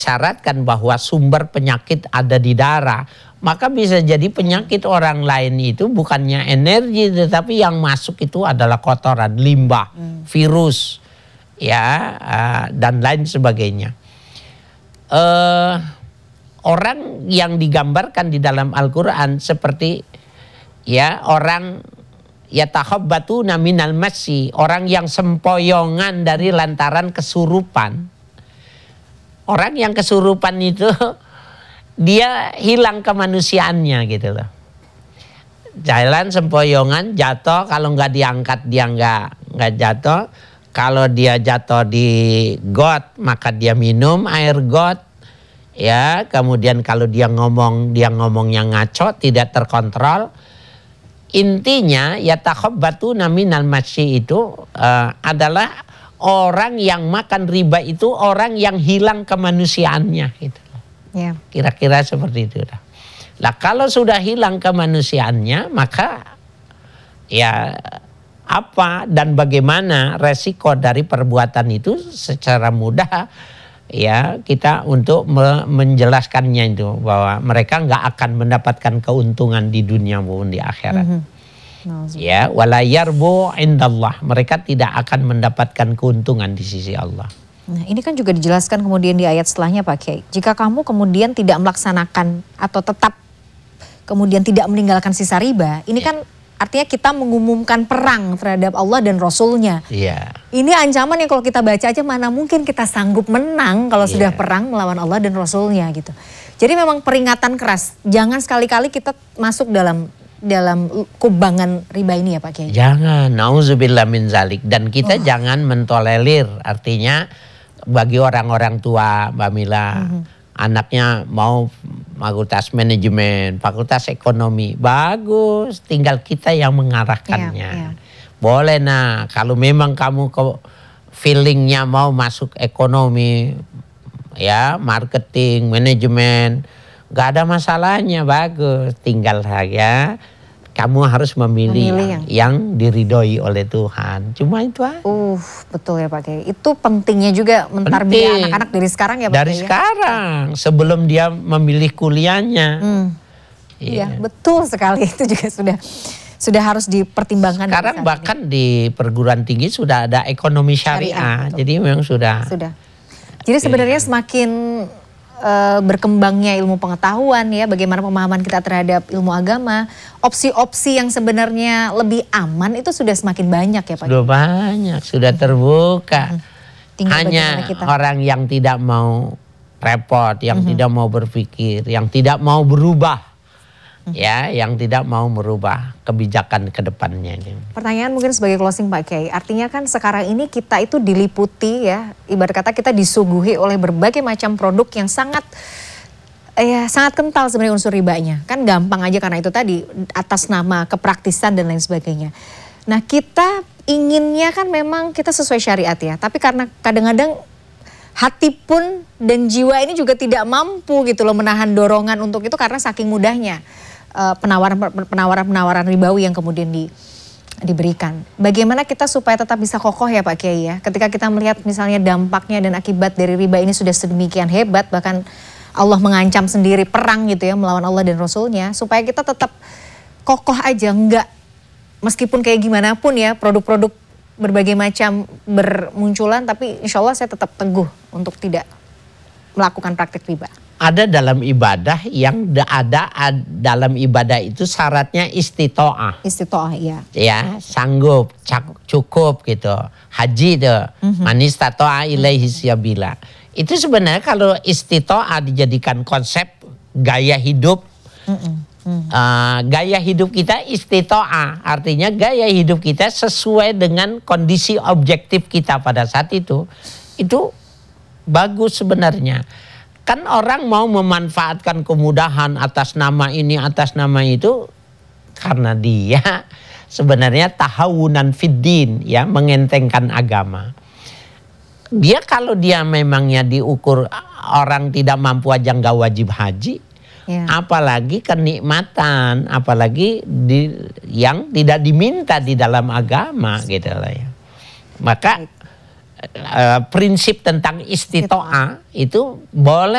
syaratkan bahwa sumber penyakit ada di darah, maka bisa jadi penyakit orang lain itu bukannya energi, tetapi yang masuk itu adalah kotoran, limbah, virus, ya, dan lain sebagainya. Orang yang digambarkan di dalam Al-Quran seperti, ya, orang yatakhabbatuna minal masyi, orang yang sempoyongan dari lantaran kesurupan. Orang yang kesurupan itu dia hilang kemanusiaannya gitu loh. Jalan sempoyongan, jatuh, kalau nggak diangkat dia nggak jatuh. Kalau dia jatuh di got maka dia minum air got. Ya, kemudian kalau dia ngomongnya ngaco, tidak terkontrol. Intinya yatakhabbatuna minal masyi itu adalah orang yang makan riba itu orang yang hilang kemanusiaannya gitu. Yeah. Kira-kira seperti itu. Lah kalau sudah hilang kemanusiaannya, maka ya apa dan bagaimana resiko dari perbuatan itu secara mudah ya kita untuk menjelaskannya itu, bahwa mereka nggak akan mendapatkan keuntungan di dunia maupun di akhirat. Ya, wala yarbu indallah, mereka tidak akan mendapatkan keuntungan di sisi Allah. Nah, ini kan juga dijelaskan kemudian di ayat setelahnya Pak Kiai. Jika kamu kemudian tidak melaksanakan atau tetap kemudian tidak meninggalkan sisa riba, ini kan artinya kita mengumumkan perang terhadap Allah dan Rasulnya. Ini ancaman yang kalau kita baca aja mana mungkin kita sanggup menang kalau sudah perang melawan Allah dan Rasulnya gitu. Jadi memang peringatan keras, jangan sekali-kali kita masuk dalam kubangan riba ini ya Pak Kiai. Jangan, nauzubillah min zalik. Dan kita jangan mentolerir, artinya bagi orang-orang tua Mbak Mila, anaknya mau fakultas manajemen, fakultas ekonomi, bagus, tinggal kita yang mengarahkannya. Boleh nah, kalau memang kamu feelingnya mau masuk ekonomi, ya marketing, manajemen, gak ada masalahnya, bagus. Tinggal saja kamu harus memilih yang diridhoi oleh Tuhan. Cuma itu aja. Betul ya Pak Kiai. Itu pentingnya juga mentarbiyah anak-anak dari sekarang ya Pak Kiai. Dari sekarang, sebelum dia memilih kuliahnya. Iya, betul sekali. Itu juga sudah harus dipertimbangkan. Sekarang bahkan di perguruan tinggi sudah ada ekonomi syariah. Jadi memang sudah. Jadi sebenarnya semakin berkembangnya ilmu pengetahuan ya, bagaimana pemahaman kita terhadap ilmu agama, opsi-opsi yang sebenarnya lebih aman itu sudah semakin banyak ya Pak. Sudah banyak, sudah terbuka. Hanya orang yang tidak mau repot, yang tidak mau berpikir, yang tidak mau berubah. Ya, yang tidak mau merubah kebijakan ke depannya ini. Pertanyaan mungkin sebagai closing Pak Kiai, artinya kan sekarang ini kita itu diliputi ya, ibarat kata kita disuguhi oleh berbagai macam produk yang sangat kental sebenarnya unsur ribanya. Kan gampang aja karena itu tadi atas nama kepraktisan dan lain sebagainya. Nah, kita inginnya kan memang kita sesuai syariat ya, tapi karena kadang-kadang hati pun dan jiwa ini juga tidak mampu gitu loh menahan dorongan untuk itu karena saking mudahnya penawaran ribawi yang kemudian diberikan. Bagaimana kita supaya tetap bisa kokoh ya Pak Kiai ya, ketika kita melihat misalnya dampaknya dan akibat dari riba ini sudah sedemikian hebat, bahkan Allah mengancam sendiri perang gitu ya melawan Allah dan Rasulnya, supaya kita tetap kokoh aja, enggak meskipun kayak gimana pun ya produk-produk berbagai macam bermunculan, tapi insya Allah saya tetap teguh untuk tidak melakukan praktik riba. Ada dalam ibadah yang ada dalam ibadah itu syaratnya istitoah. Istitoah, iya. Ya, sanggup, cukup gitu. Haji itu, manistatoa ilaihi sabila. Itu sebenarnya kalau istitoah dijadikan konsep gaya hidup, gaya hidup kita istitoah, artinya gaya hidup kita sesuai dengan kondisi objektif kita pada saat itu bagus sebenarnya. Kan orang mau memanfaatkan kemudahan atas nama ini, atas nama itu, karena dia sebenarnya tahawunan fiddin, ya, mengentengkan agama. Dia kalau dia memangnya diukur orang tidak mampu aja nggak wajib haji, apalagi kenikmatan, apalagi yang tidak diminta di dalam agama gitu lah ya. Maka prinsip tentang istitoah itu boleh